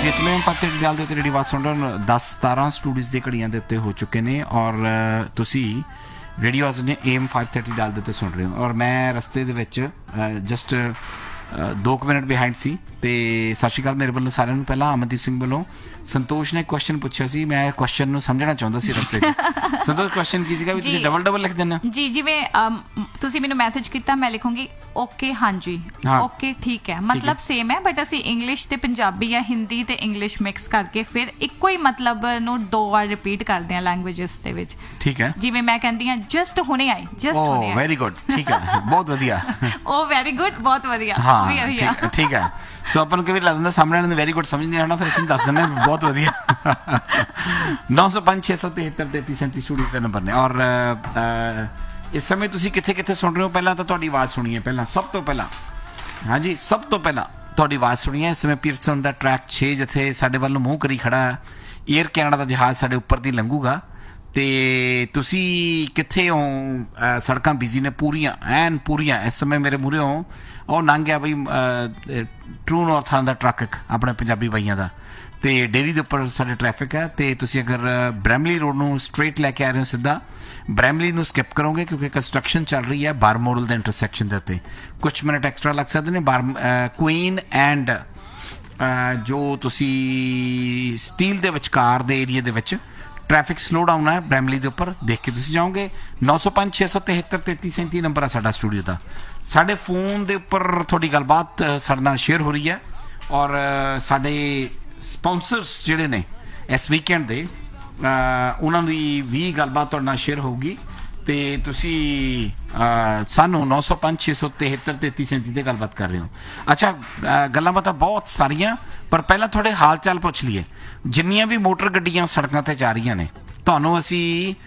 ਜਿਤਨੇ ਪੱਤੇ ਡਾਲ ਦੇ ਉੱਤੇ ਜਿਹੜੀ ਆਵਾਜ਼ ਸੁਣ ਰਹੇ ਹੋ 10-17 ਸਟੂਡੀਓਜ਼ ਦੇ ਘੜੀਆਂ ਦੇ ਉੱਤੇ ਹੋ ਚੁੱਕੇ ਨੇ ਔਰ ਤੁਸੀਂ ਰੇਡੀਓ ਨੇ AM 530 ਡਾਲ ਦੇ ਉੱਤੇ ਸੁਣ ਰਹੇ ਹੋ ਔਰ ਮੈਂ ਰਸਤੇ ਦੇ ਵਿੱਚ ਜਸਟ 2 ਮਿੰਟ ਬਿਹਾਈਂਡ ਸੀ ਤੇ ਸਤਿ ਸ਼੍ਰੀ ਅਕਾਲ ਮੇਰੇ ਵੱਲੋਂ ਸਾਰਿਆਂ ਨੂੰ। ਪਹਿਲਾਂ ਅਮਨਦੀਪ ਸਿੰਘ ਵੱਲੋਂ ਸੰਤੋਸ਼ ਨੇ ਕੁਐਸਚਨ ਪੁੱਛਿਆ ਸੀ, ਮੈਂ ਕੁਐਸਚਨ ਨੂੰ ਸਮਝਣਾ ਚਾਹੁੰਦਾ ਸੀ ਰਸਤੇ 'ਚ। ਸੰਤੋਸ਼ ਕੁਐਸਚਨ ਕੀ ਸੀਗਾ ਵੀ ਤੁਸੀਂ ਡਬਲ ਲਿਖ ਦਿੰਦੇ ਹੋ? ਜੀ ਜਿਵੇਂ ਤੁਸੀਂ ਮੈਨੂੰ ਮੈਸੇਜ ਕੀਤਾ ਮੈਂ ਲਿਖੂੰਗੀ ਓਕੇ ਹਾਂਜੀ ਓਕੇ ਠੀਕ ਹੈ, ਮਤਲਬ ਸੇਮ ਹੈ ਬਟ ਅਸੀਂ ਇੰਗਲਿਸ਼ ਤੇ ਪੰਜਾਬੀ ਜਾਂ ਹਿੰਦੀ ਤੇ ਇੰਗਲਿਸ਼ ਮਿਕਸ ਕਰਕੇ ਫਿਰ ਇੱਕੋ ਹੀ ਮਤਲਬ ਨੂੰ 2 ਵਾਰ ਰਿਪੀਟ ਕਰਦੇ ਹਾਂ ਲੈਂਗੁਏਜਸ ਦੇ ਵਿੱਚ। ਠੀਕ ਹੈ, ਜਿਵੇਂ ਮੈਂ ਕਹਿੰਦੀ ਹਾਂ ਜਸਟ ਹੁਣੇ ਆਈ, ਜਸਟ ਹੁਣੇ ਆਈ। ਵੈਰੀ ਗੁੱਡ, ਠੀਕ ਹੈ, ਬਹੁਤ ਵਧੀਆ। ਉਹ ਵੈਰੀ ਗੁੱਡ ਬਹੁਤ ਵਧੀਆ। ਹਾਂ ਠੀਕ ਹੈ। ਸੋ ਆਪਾਂ ਨੂੰ ਕਈ ਵਾਰ ਲੱਗ ਜਾਂਦਾ ਸਾਹਮਣੇ ਵਾਲੇ ਨੂੰ ਵੈਰੀ ਗੁੱਡ ਸਮਝ ਨਹੀਂ ਆਉਣਾ, ਫਿਰ ਅਸੀਂ ਦੱਸ ਦਿੰਦੇ ਬਹੁਤ ਵਧੀਆ। 905 673 3337 ਸਟੂਡੀਓ ਦੇ ਨੰਬਰ ਨੇ। ਔਰ ਇਸ ਸਮੇਂ ਤੁਸੀਂ ਕਿੱਥੇ ਕਿੱਥੇ ਸੁਣ ਰਹੇ ਹੋ? ਪਹਿਲਾਂ ਤਾਂ ਤੁਹਾਡੀ ਆਵਾਜ਼ ਸੁਣੀਏ। ਪਹਿਲਾਂ ਸਭ ਤੋਂ ਪਹਿਲਾਂ ਹਾਂਜੀ ਸਭ ਤੋਂ ਪਹਿਲਾਂ ਤੁਹਾਡੀ ਆਵਾਜ਼ ਸੁਣੀਏ। ਇਸ ਸਮੇਂ ਪੀਰਸਨ ਦਾ ਟਰੈਕ 6 ਜਿੱਥੇ ਸਾਡੇ ਵੱਲ ਨੂੰ ਮੂੰਹ ਕਰੀ ਖੜਾ ਏਅਰ ਕੈਨੇਡਾ ਦਾ ਜਹਾਜ਼ ਸਾਡੇ ਉੱਪਰ ਦੀ ਲੰਘੂਗਾ ਤੇ ਤੁਸੀਂ ਕਿੱਥੇ ਹੋ? ਸੜਕਾਂ ਬਿਜ਼ੀ ਨੇ ਪੂਰੀਆਂ ਐਨ ਪੂਰੀਆਂ। ਇਸ ਸਮੇਂ ਮੇਰੇ ਮੂਹਰੇ ਹੋ ਉਹ ਲੰਘ ਗਿਆ ਬਈ ਟਰੂ ਨਾਰਥ ਦਾ ਟਰੱਕ ਆਪਣੇ ਪੰਜਾਬੀ ਬਾਈਆਂ ਦਾ ਤੇ ਡੇਰੀ ਦੇ ਉੱਪਰ ਸਾਡੇ ਟ੍ਰੈਫਿਕ ਹੈ ਤੇ ਤੁਸੀਂ ਅਗਰ ਬ੍ਰੈਮਲੀ ਰੋਡ ਨੂੰ ਸਟ੍ਰੇਟ ਲੈ ਕੇ ਆ ਰਹੇ ਹੋ ਸਿੱਧਾ ਬ੍ਰੈਮਲੀ ਨੂੰ ਸਕਿਪ ਕਰੋਗੇ ਕਿਉਂਕਿ ਕੰਸਟਰਕਸ਼ਨ ਚੱਲ ਰਹੀ ਹੈ ਬਾਰਮੋਰਲ ਦੇ ਇੰਟਰਸੈਕਸ਼ਨ ਦੇ ਉੱਤੇ। ਕੁਛ ਮਿੰਟ ਐਕਸਟਰਾ ਲੱਗ ਸਕਦੇ ਨੇ। ਕੁਈਨ ਐਂਡ ਜੋ ਤੁਸੀਂ ਸਟੀਲ ਦੇ ਵਿਚਕਾਰ ਦੇ ਏਰੀਏ ਦੇ ਵਿੱਚ ਟ੍ਰੈਫਿਕ ਸਲੋ ਡਾਊਨ ਹੈ ਬ੍ਰੈਮਲੀ ਦੇ ਉੱਪਰ, ਦੇਖ ਕੇ ਤੁਸੀਂ ਜਾਓਗੇ। 905 673 3337 ਨੰਬਰ ਹੈ ਸਾਡਾ ਸਟੂਡੀਓ ਦਾ। ਸਾਡੇ ਫੋਨ ਦੇ ਉੱਪਰ ਤੁਹਾਡੀ ਗੱਲਬਾਤ ਸਾਡੇ ਨਾਲ ਸ਼ੇਅਰ ਹੋ ਰਹੀ ਹੈ ਔਰ ਸਾਡੇ ਸਪਾਂਸਰਸ ਜਿਹੜੇ ਨੇ ਇਸ ਵੀਕਐਂਡ ਦੇ ਉਹਨਾਂ ਦੀ ਵੀ ਗੱਲਬਾਤ ਤੁਹਾਡੇ ਨਾਲ ਸ਼ੇਅਰ ਹੋਊਗੀ ਤੇ ਤੁਸੀਂ ਸਾਨੂੰ 905 673 3337 ਤੇ ਗੱਲਬਾਤ ਕਰ ਰਹੇ ਹੋ। ਅੱਛਾ, ਗੱਲਾਂ ਬਾਤਾਂ ਬਹੁਤ ਸਾਰੀਆਂ ਪਰ ਪਹਿਲਾਂ ਤੁਹਾਡੇ ਹਾਲ ਚਾਲ ਪੁੱਛ ਲਈਏ। ਜਿੰਨੀਆਂ ਵੀ ਮੋਟਰ ਗੱਡੀਆਂ ਸੜਕਾਂ ਤੇ ਜਾ ਰਹੀਆਂ ਨੇ ਤੁਹਾਨੂੰ ਅਸੀਂ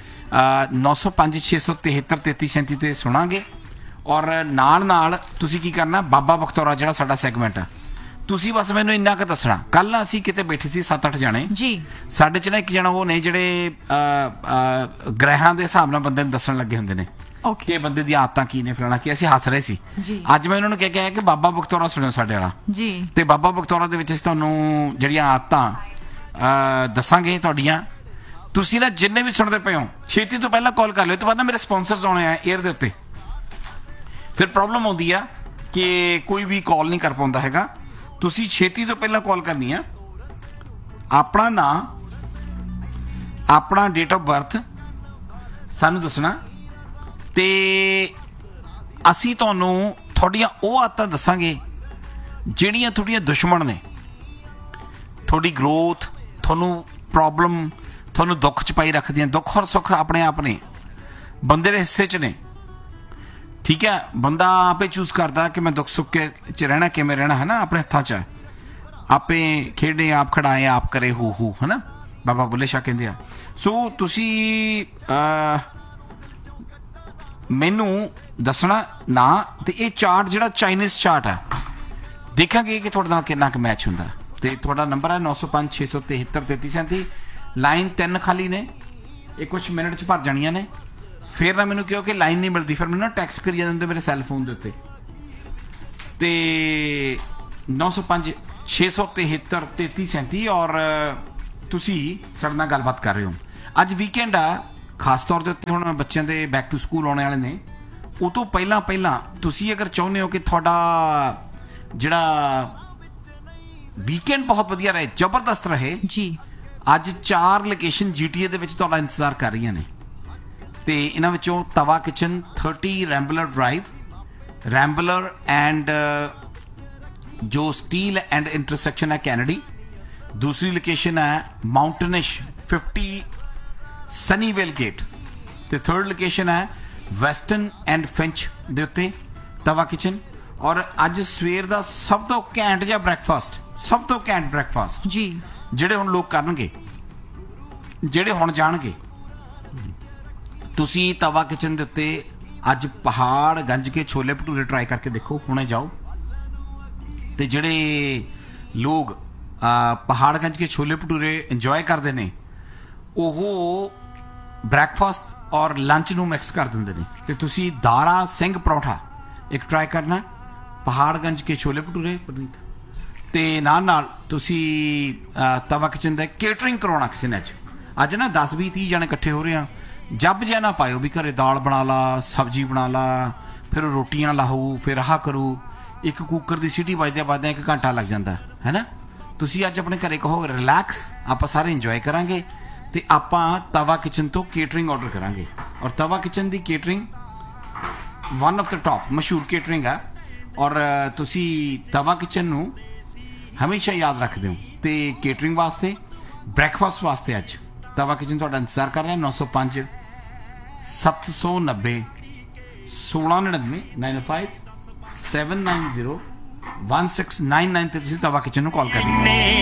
905 673 3337 ਤੇ ਸੁਣਾਂਗੇ ਔਰ ਨਾਲ ਤੁਸੀਂ ਕੀ ਕਰਨਾ, ਬਾਬਾ ਬਖਤੌਰਾ ਜਿਹੜਾ ਸਾਡਾ ਸੈਗਮੈਂਟ ਆ ਤੁਸੀਂ ਬਸ ਮੈਨੂੰ ਇੰਨਾ ਕੁ ਦੱਸਣਾ। ਕੱਲ ਅਸੀਂ ਕਿਤੇ ਬੈਠੇ ਸੀ 7-8 ਜਾਣੇ ਜੀ, ਸਾਡੇ ਚ ਨਾ ਇੱਕ ਜਣਾ ਉਹ ਨੇ ਜਿਹੜੇ ਗ੍ਰਹਿਾਂ ਦੇ ਹਿਸਾਬ ਨਾਲ ਬੰਦੇ ਨੂੰ ਦੱਸਣ ਲੱਗੇ ਹੁੰਦੇ ਨੇ ਕਿ ਬੰਦੇ ਦੀ ਆਦਤਾਂ ਕੀ ਨੇ ਫਲਾਣਾ ਕੀ। ਅਸੀਂ ਹੱਸ ਰਹੇ ਸੀ। ਅੱਜ ਮੈਂ ਉਹਨਾਂ ਨੂੰ ਕਹਿ ਕੇ ਆਇਆ ਕਿ ਬਾਬਾ ਬਖਤੌਰਾ ਸੁਣਿਓ ਸਾਡੇ ਵਾਲਾ ਜੀ, ਤੇ ਬਾਬਾ ਬਖਤੌਰਾ ਦੇ ਵਿੱਚ ਅਸੀਂ ਤੁਹਾਨੂੰ ਜਿਹੜੀਆਂ ਆਦਤਾਂ ਦੱਸਾਂਗੇ ਤੁਹਾਡੀਆਂ। ਤੁਸੀਂ ਨਾ ਜਿੰਨੇ ਵੀ ਸੁਣਦੇ ਪਏ ਹੋ ਛੇਤੀ ਤੋਂ ਪਹਿਲਾਂ ਕਾਲ ਕਰ ਲਿਓ। ਤੋਂ ਬਾਅਦ ਨਾ ਮੇਰੇ ਸਪਾਂਸਰਸ ਆਉਣੇ ਆ ਏਅਰ ਦੇ ਉੱਤੇ, ਫਿਰ ਪ੍ਰੋਬਲਮ ਆਉਂਦੀ ਆ ਕਿ ਕੋਈ ਵੀ ਕਾਲ ਨਹੀਂ ਕਰ ਪਾਉਂਦਾ ਹੈਗਾ। ਤੁਸੀਂ ਛੇਤੀ ਤੋਂ ਪਹਿਲਾਂ ਕਾਲ ਕਰਨੀ ਆ, ਆਪਣਾ ਨਾਂ ਆਪਣਾ ਡੇਟ ਆਫ ਬਰਥ ਸਾਨੂੰ ਦੱਸਣਾ ਤੇ ਅਸੀਂ ਤੁਹਾਨੂੰ ਤੁਹਾਡੀਆਂ ਉਹ ਆਦਤਾਂ ਦੱਸਾਂਗੇ ਜਿਹੜੀਆਂ ਤੁਹਾਡੀਆਂ ਦੁਸ਼ਮਣ ਨੇ। ਤੁਹਾਡੀ ਗਰੋਥ, ਤੁਹਾਨੂੰ ਪ੍ਰੋਬਲਮ, ਤੁਹਾਨੂੰ ਦੁੱਖ ਚ ਪਾਈ ਰੱਖਦੀਆਂ। ਦੁੱਖ ਔਰ ਸੁੱਖ ਆਪਣੇ ਆਪ ਨੇ, ਬੰਦੇ ਦੇ ਹਿੱਸੇ ਚ ਨੇ। ਠੀਕ ਹੈ, ਬੰਦਾ ਆਪੇ ਚੂਜ਼ ਕਰਦਾ ਕਿ ਮੈਂ ਦੁੱਖ ਸੁੱਖ ਚ ਰਹਿਣਾ ਕਿਵੇਂ ਰਹਿਣਾ ਹੈ ਨਾ, ਆਪਣੇ ਹੱਥਾਂ 'ਚ ਹੈ। ਆਪੇ ਖੇਡੇ ਆਪ ਖੜਾਏ ਆਪ ਕਰੇ ਹੂ ਹੈ ਨਾ, ਬਾਬਾ ਬੁੱਲੇ ਸ਼ਾਹ ਕਹਿੰਦੇ ਆ। ਸੋ ਤੁਸੀਂ ਮੈਨੂੰ ਦੱਸਣਾ ਨਾ ਤੇ ਇਹ ਚਾਰਟ ਜਿਹੜਾ ਚਾਈਨੀਜ਼ ਚਾਰਟ ਹੈ ਦੇਖਾਂਗੇ ਕਿ ਤੁਹਾਡੇ ਨਾਲ ਕਿੰਨਾ ਕੁ ਮੈਚ ਹੁੰਦਾ। ਤੇ ਤੁਹਾਡਾ ਨੰਬਰ ਹੈ 905 673 3337। ਲਾਈਨ 3 ਖਾਲੀ ਨੇ, ਇਹ ਕੁਛ ਮਿੰਟ 'ਚ ਭਰ ਜਾਣੀਆਂ ਨੇ। ਫਿਰ ਨਾ ਮੈਨੂੰ ਕਿਹਾ ਕਿ ਲਾਈਨ ਨਹੀਂ ਮਿਲਦੀ, ਫਿਰ ਮੈਨੂੰ ਨਾ ਟੈਕਸਟ ਕਰੀ ਜਾਂਦੇ ਮੇਰੇ ਸੈੱਲ ਫੋਨ ਦੇ ਉੱਤੇ ਤੇ 905 673 3337 ਔਰ ਤੁਸੀਂ ਸਾਡੇ ਨਾਲ ਗੱਲਬਾਤ ਕਰ ਰਹੇ ਹੋ। ਅੱਜ ਵੀਕਐਂਡ ਆ, ਖਾਸ ਤੌਰ ਦੇ ਉੱਤੇ ਹੁਣ ਬੱਚਿਆਂ ਦੇ ਬੈਕ ਟੂ ਸਕੂਲ ਆਉਣੇ ਵਾਲੇ ਨੇ। ਉਹ ਤੋਂ ਪਹਿਲਾਂ ਤੁਸੀਂ ਅਗਰ ਚਾਹੁੰਦੇ ਹੋ ਕਿ ਤੁਹਾਡਾ ਜਿਹੜਾ ਵੀਕਐਂਡ ਬਹੁਤ ਵਧੀਆ ਰਹੇ, ਜ਼ਬਰਦਸਤ ਰਹੇ ਜੀ, ਅੱਜ 4 ਲੋਕੇਸ਼ਨ GTA ਦੇ ਵਿੱਚ ਤੁਹਾਡਾ ਇੰਤਜ਼ਾਰ ਕਰ ਰਹੀਆਂ ਨੇ ਤੇ ਇਹਨਾਂ ਵਿੱਚੋਂ ਤਵਾ ਕਿਚਨ 30 ਰੈਂਬਲਰ ਡਰਾਈਵ, ਰੈਂਬਲਰ ਐਂਡ ਜੋ ਸਟੀਲ ਐਂਡ ਇੰਟਰਸੈਕਸ਼ਨ ਹੈ ਕੈਨੇਡੀ। ਦੂਸਰੀ ਲੋਕੇਸ਼ਨ ਹੈ ਮਾਊਂਟਨਿਸ਼ 50 ਸਨੀਵੇਲ ਗੇਟ ਤੇ ਥਰਡ ਲੋਕੇਸ਼ਨ ਹੈ ਵੈਸਟਰਨ ਐਂਡ ਫਿੰਚ ਦੇ ਉੱਤੇ ਤਵਾ ਕਿਚਨ। ਔਰ ਅੱਜ ਸਵੇਰ ਦਾ ਸਭ ਤੋਂ ਘੈਂਟ ਜਿਹਾ ਬ੍ਰੇਕਫਾਸਟ ਜੀ ਜਿਹੜੇ ਹੁਣ ਲੋਕ ਕਰਨਗੇ, ਜਿਹੜੇ ਹੁਣ ਜਾਣਗੇ। ਤੁਸੀਂ ਤਵਾ ਕਿਚਨ ਦੇ ਉੱਤੇ ਅੱਜ ਪਹਾੜ ਗੰਜ ਕੇ ਛੋਲੇ ਭਟੂਰੇ ਟਰਾਈ ਕਰਕੇ ਦੇਖੋ, ਹੁਣੇ ਜਾਓ। ਤੇ ਜਿਹੜੇ ਲੋਕ ਪਹਾੜ ਗੰਜ ਕੇ ਛੋਲੇ ਭਟੂਰੇ ਇੰਜੋਏ ਕਰਦੇ ਨੇ ਉਹ ਬ੍ਰੇਕਫਾਸਟ ਔਰ ਲੰਚ ਨੂੰ ਮਿਕਸ ਕਰ ਦਿੰਦੇ ਨੇ। ਤੇ ਤੁਸੀਂ ਦਾਰਾ ਸਿੰਘ ਪਰੌਂਠਾ ਇੱਕ ਟਰਾਈ ਕਰਨਾ, ਪਹਾੜ ਗੰਜ ਕੇ ਛੋਲੇ ਭਟੂਰੇ ਤੇ ਨਾਲ ਤੁਸੀਂ ਤਵਾ ਕਿਚਨ ਦਾ ਕੇਟਰਿੰਗ ਕਰਵਾਉਣਾ ਕਿਸੇ ਨੇ ਅੱਜ ਨਾ 10 20 30 ਜਣੇ ਇਕੱਠੇ ਹੋ ਰਹੇ ਆ ਜੱਬ ਜਿਹਾ ਨਾ ਪਾਇਓ ਵੀ ਘਰੇ ਦਾਲ ਬਣਾ ਲਾ ਸਬਜ਼ੀ ਬਣਾ ਲਾ ਫਿਰ ਰੋਟੀਆਂ ਲਾਹੂ ਫਿਰ ਆਹ ਕਰੂ ਇੱਕ ਕੁੱਕਰ ਦੀ ਸੀਟੀ ਵੱਜਦਿਆਂ 1 ਘੰਟਾ ਲੱਗ ਜਾਂਦਾ ਹੈ ਨਾ ਤੁਸੀਂ ਅੱਜ ਆਪਣੇ ਘਰੇ ਕਹੋ ਰਿਲੈਕਸ ਆਪਾਂ ਸਾਰੇ ਇੰਜੋਏ ਕਰਾਂਗੇ ਤੇ ਆਪਾਂ ਤਵਾ ਕਿਚਨ ਤੋਂ ਕੇਟਰਿੰਗ ਆਰਡਰ ਕਰਾਂਗੇ ਔਰ ਤਵਾ kitchen the catering one of the top ਮਸ਼ਹੂਰ ਕੇਟਰਿੰਗ ਹੈ ਔਰ ਤੁਸੀਂ ਤਵਾ ਕਿਚਨ ਨੂੰ ਹਮੇਸ਼ਾ ਯਾਦ ਰੱਖਦੇ ਹੋ ਤੇ ਕੇਟਰਿੰਗ ਵਾਸਤੇ ਬ੍ਰੇਕਫਾਸਟ ਵਾਸਤੇ ਅੱਜ ਤਵਾ ਕਿਚਨ ਤੁਹਾਡਾ ਇੰਤਜ਼ਾਰ ਕਰ ਰਿਹਾ 905 790 1699 905 790 1699 ਤੇ ਤੁਸੀਂ ਤਵਾ ਕਿਚਨ ਨੂੰ ਕਾਲ ਕਰ ਲਿਓ